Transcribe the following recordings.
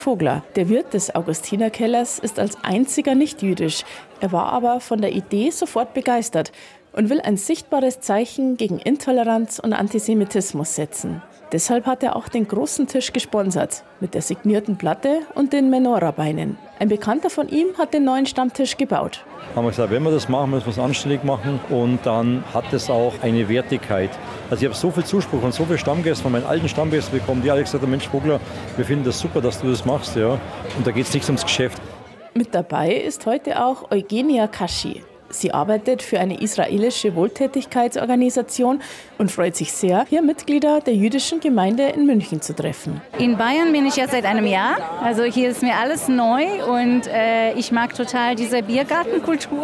Vogler, der Wirt des Augustinerkellers, ist als einziger nicht jüdisch. Er war aber von der Idee sofort begeistert und will ein sichtbares Zeichen gegen Intoleranz und Antisemitismus setzen. Deshalb hat er auch den großen Tisch gesponsert, mit der signierten Platte und den Menorah-Beinen. Ein Bekannter von ihm hat den neuen Stammtisch gebaut. Haben wir gesagt, wenn wir das machen, müssen wir es anständig machen und dann hat es auch eine Wertigkeit. Also ich habe so viel Zuspruch und so viele Stammgäste von meinen alten Stammgästen bekommen, die alle gesagt haben, Mensch Vogler, wir finden das super, dass du das machst. Ja. Und da geht es nicht ums Geschäft. Mit dabei ist heute auch Eugenia Kaschi. Sie arbeitet für eine israelische Wohltätigkeitsorganisation und freut sich sehr, hier Mitglieder der jüdischen Gemeinde in München zu treffen. In Bayern bin ich jetzt seit einem Jahr. Also hier ist mir alles neu und ich mag total diese Biergartenkultur.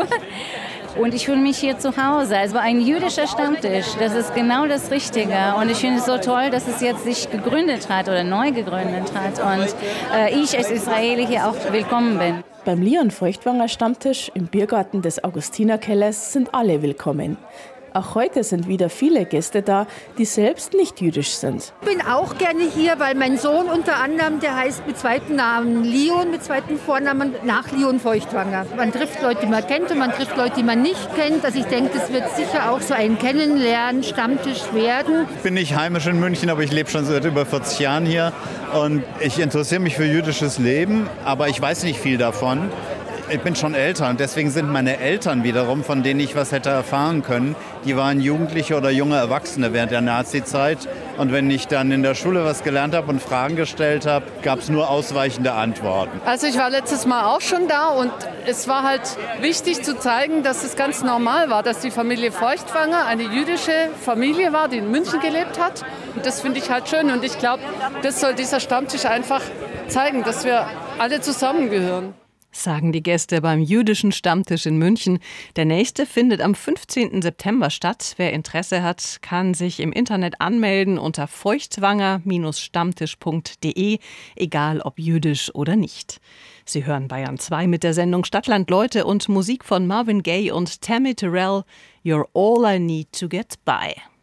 Und ich fühle mich hier zu Hause. Also ein jüdischer Stammtisch, das ist genau das Richtige. Und ich finde es so toll, dass es jetzt sich gegründet hat oder neu gegründet hat. Und ich als Israeli hier auch willkommen bin. Beim Leon Feuchtwanger Stammtisch im Biergarten des Augustinerkellers sind alle willkommen. Auch heute sind wieder viele Gäste da, die selbst nicht jüdisch sind. Ich bin auch gerne hier, weil mein Sohn unter anderem, der heißt mit zweiten Namen Leon, mit zweiten Vornamen nach Leon Feuchtwanger. Man trifft Leute, die man kennt und man trifft Leute, die man nicht kennt. Also ich denke, das wird sicher auch so ein Kennenlernen-Stammtisch werden. Ich bin nicht heimisch in München, aber ich lebe schon seit über 40 Jahren hier. Und ich interessiere mich für jüdisches Leben, aber ich weiß nicht viel davon. Ich bin schon älter und deswegen sind meine Eltern wiederum, von denen ich was hätte erfahren können, die waren Jugendliche oder junge Erwachsene während der Nazi-Zeit. Und wenn ich dann in der Schule was gelernt habe und Fragen gestellt habe, gab es nur ausweichende Antworten. Also ich war letztes Mal auch schon da und es war halt wichtig zu zeigen, dass es ganz normal war, dass die Familie Feuchtwanger eine jüdische Familie war, die in München gelebt hat. Und das finde ich halt schön und ich glaube, das soll dieser Stammtisch einfach zeigen, dass wir alle zusammengehören. Sagen die Gäste beim jüdischen Stammtisch in München. Der nächste findet am 15. September statt. Wer Interesse hat, kann sich im Internet anmelden unter feuchtwanger-stammtisch.de, egal ob jüdisch oder nicht. Sie hören Bayern 2 mit der Sendung Stadtland Leute und Musik von Marvin Gaye und Tammy Terrell. You're all I need to get by.